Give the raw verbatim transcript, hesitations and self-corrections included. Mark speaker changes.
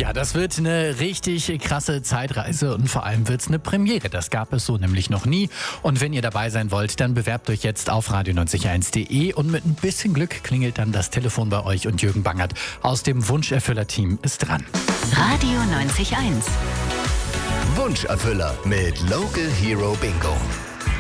Speaker 1: Ja, das wird eine richtig krasse Zeitreise und vor allem wird's eine Premiere. Das gab es so nämlich noch nie. Und wenn ihr dabei sein wollt, dann bewerbt euch jetzt auf radio neunzig eins punkt de und mit ein bisschen Glück klingelt dann das Telefon bei euch und Jürgen Bangert aus dem Wunscherfüller-Team ist dran.
Speaker 2: Radio neunzig Komma eins.
Speaker 3: Wunscherfüller mit Local Hero Bingo.